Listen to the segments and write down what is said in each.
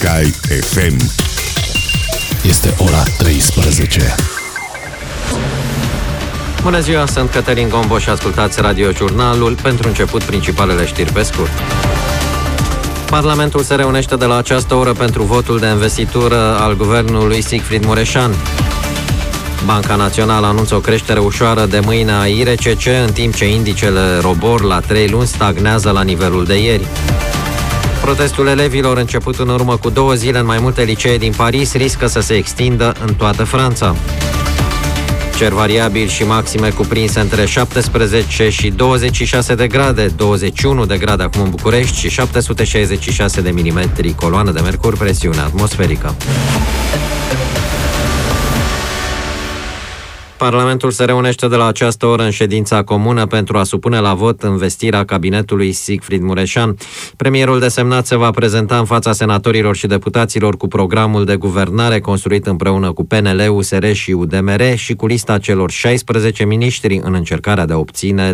Sky FM. Este ora 13. Bună ziua, sunt Cătălin Gombo și ascultați Radio Jurnalul. Pentru început, principalele știri pe scurt. Parlamentul se reunește de la această oră pentru votul de investitură al guvernului Siegfried Mureșan. Banca Națională anunță o creștere ușoară de mâine a IRCC, în timp ce indicele ROBOR la 3 luni stagnează la nivelul de ieri. Protestul elevilor, început în urmă cu 2 zile în mai multe licee din Paris, riscă să se extindă în toată Franța. Cer variabil și maxime cuprinse între 17 și 26 de grade, 21 de grade acum în București și 766 de milimetri coloană de mercur, presiune atmosferică. Parlamentul se reunește de la această oră în ședința comună pentru a supune la vot învestirea cabinetului Siegfried Mureșan. Premierul desemnat se va prezenta în fața senatorilor și deputaților cu programul de guvernare construit împreună cu PNL, USR și UDMR și cu lista celor 16 miniștri în încercarea de a obține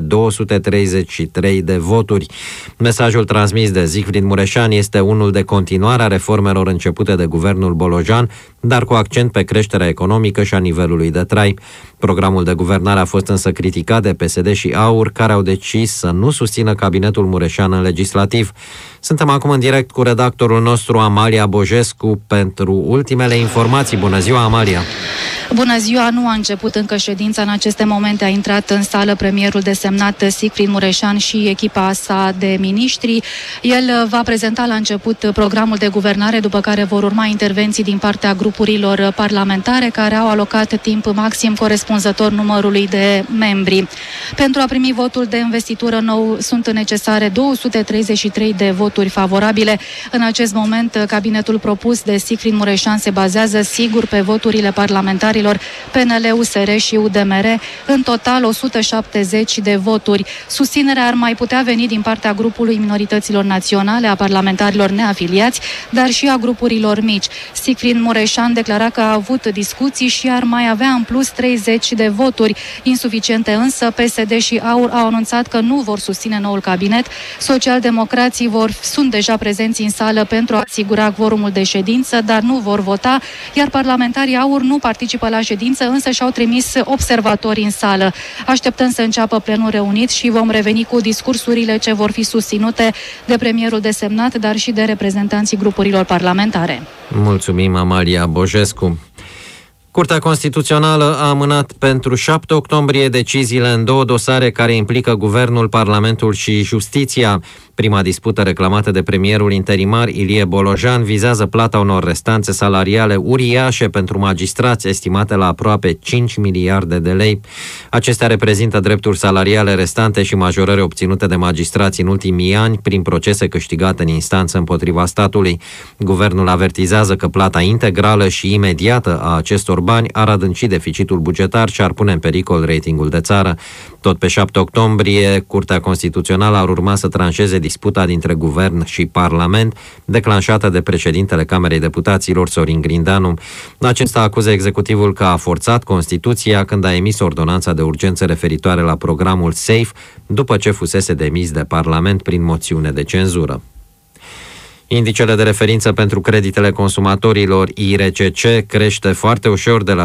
233 de voturi. Mesajul transmis de Siegfried Mureșan este unul de continuare a reformelor începute de guvernul Bolojan, dar cu accent pe creșterea economică și a nivelului de trai. Programul de guvernare a fost însă criticat de PSD și AUR, care au decis să nu susțină cabinetul Mureșan în legislativ. Suntem acum în direct cu redactorul nostru Amalia Bojescu pentru ultimele informații. Bună ziua, Amalia! Bună ziua! Nu a început încă ședința. În aceste momente a intrat în sală premierul desemnat Siegfried Mureșan și echipa sa de miniștri. El va prezenta la început programul de guvernare, după care vor urma intervenții din partea grupurilor parlamentare care au alocat timp maxim corespunzător numărului de membri. Pentru a primi votul de investitură nou sunt necesare 233 de voturi favorabile. În acest moment, cabinetul propus de Siegfried Mureșan se bazează sigur pe voturile parlamentarilor PNL, USR și UDMR, în total 170 de voturi. Susținerea ar mai putea veni din partea grupului minorităților naționale, a parlamentarilor neafiliați, dar și a grupurilor mici. Siegfried Mureșan declara că a avut discuții și ar mai avea în plus 30 de voturi. Insuficiente însă, PSD și AUR au anunțat că nu vor susține noul cabinet. Socialdemocrații sunt deja prezenți în sală pentru a asigura quorumul de ședință, dar nu vor vota, iar parlamentarii AUR nu participă la ședință, însă și-au trimis observatori în sală. Așteptăm să înceapă plenul reunit și vom reveni cu discursurile ce vor fi susținute de premierul desemnat, dar și de reprezentanții grupurilor parlamentare. Mulțumim, Amalia Bojescu. Curtea Constituțională a amânat pentru 7 octombrie deciziile în 2 dosare care implică Guvernul, Parlamentul și Justiția. Prima dispută reclamată de premierul interimar Ilie Bolojan vizează plata unor restanțe salariale uriașe pentru magistrați, estimate la aproape 5 miliarde de lei. Acestea reprezintă drepturi salariale restante și majorări obținute de magistrați în ultimii ani prin procese câștigate în instanță împotriva statului. Guvernul avertizează că plata integrală și imediată a acestor bani ar adânci deficitul bugetar și ar pune în pericol ratingul de țară. Tot pe 7 octombrie, Curtea Constituțională ar urma să tranșeze disputa dintre Guvern și Parlament, declanșată de președintele Camerei Deputaților, Sorin Grindeanu. Acesta acuză executivul că a forțat Constituția când a emis ordonanța de urgență referitoare la programul SAFE, după ce fusese demis de Parlament prin moțiune de cenzură. Indicele de referință pentru creditele consumatorilor IRCC crește foarte ușor de la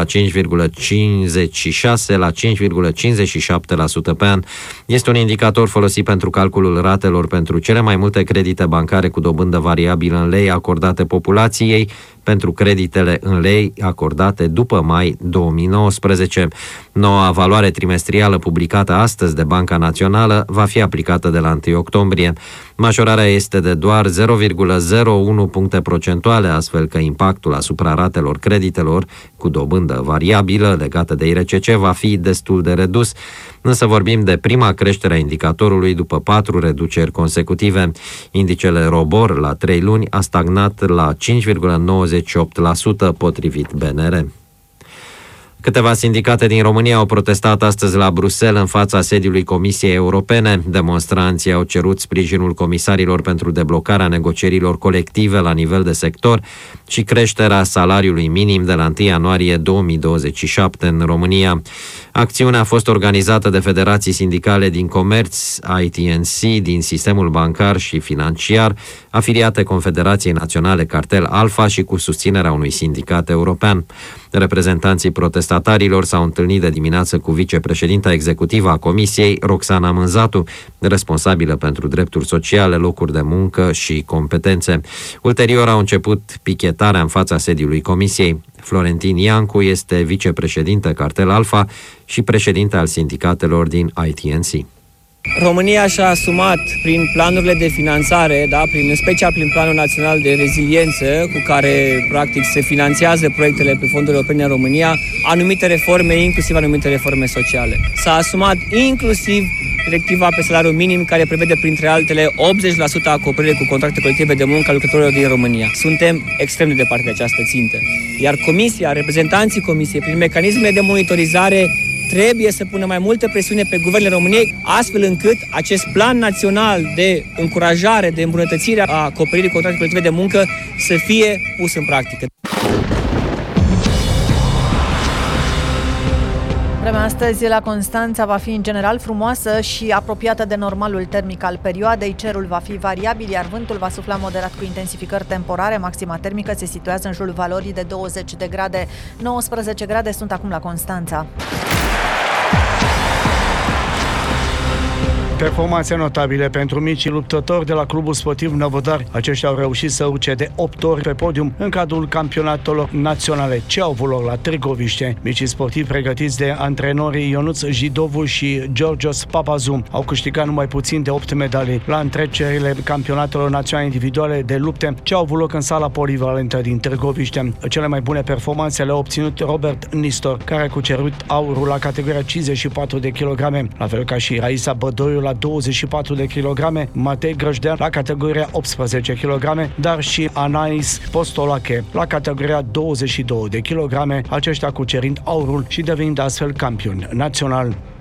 5,56 la 5,57% pe an. Este un indicator folosit pentru calculul ratelor pentru cele mai multe credite bancare cu dobândă variabilă în lei acordate populației, pentru creditele în lei acordate după mai 2019. Noua valoare trimestrială publicată astăzi de Banca Națională va fi aplicată de la 1 octombrie. Majorarea este de doar 0,01 puncte procentuale, astfel că impactul asupra ratelor creditelor cu dobândă variabilă legată de IRCC va fi destul de redus. Însă vorbim de prima creștere a indicatorului după 4 reduceri consecutive. Indicele ROBOR la 3 luni a stagnat la 5,98% potrivit BNR. Câteva sindicate din România au protestat astăzi la Bruxelles în fața sediului Comisiei Europene. Demonstranții au cerut sprijinul comisarilor pentru deblocarea negocierilor colective la nivel de sector și creșterea salariului minim de la 1 ianuarie 2027 în România. Acțiunea a fost organizată de federații sindicale din comerț, ITNC, din sistemul bancar și financiar, afiliate Confederației Naționale Cartel Alfa și cu susținerea unui sindicat european. Reprezentanții protestatarilor s-au întâlnit de dimineață cu vicepreședinta executivă a Comisiei, Roxana Mânzatu, responsabilă pentru drepturi sociale, locuri de muncă și competențe. Ulterior au început pichetarea în fața sediului Comisiei. Florentin Iancu este vicepreședinte Cartel Alfa și președinte al sindicatelor din ITNC. România și-a asumat prin planurile de finanțare, în special prin Planul Național de Reziliență, cu care practic se finanțează proiectele pe fonduri europene în România, anumite reforme, inclusiv anumite reforme sociale. S-a asumat inclusiv directiva pe salariu minim, care prevede printre altele 80% acoperire cu contracte colective de muncă a lucrătorilor din România. Suntem extrem de departe de această țintă. Iar Comisia, reprezentanții Comisiei, prin mecanismele de monitorizare, trebuie să pună mai multă presiune pe guvernele României, astfel încât acest plan național de încurajare, de îmbunătățire a acoperirii contractelor colective de muncă să fie pus în practică. Vremea astăzi la Constanța va fi în general frumoasă și apropiată de normalul termic al perioadei. Cerul va fi variabil, iar vântul va sufla moderat cu intensificări temporare. Maxima termică se situează în jurul valorii de 20 de grade. 19 grade sunt acum la Constanța. Performanțe notabile pentru micii luptători de la Clubul Sportiv Năvodari. Aceștia au reușit să urce de 8 ori pe podium în cadrul campionatelor naționale ce au avut loc la Târgoviște. Micii sportivi pregătiți de antrenorii Ionuț Jidovu și Georgios Papazu au câștigat numai puțin de 8 medalii la întrecerile campionatelor naționale individuale de lupte ce au avut loc în sala polivalentă din Târgoviște. Cele mai bune performanțe le-a obținut Robert Nistor, care a cucerit aurul la categoria 54 de kilograme, la fel ca și Raisa Bădoiu la 24 de kilograme, Matei Grăjdean la categoria 18 kg, dar și Anais Postolache la categoria 22 de kilograme, aceștia cucerind aurul și devenind astfel campioni național.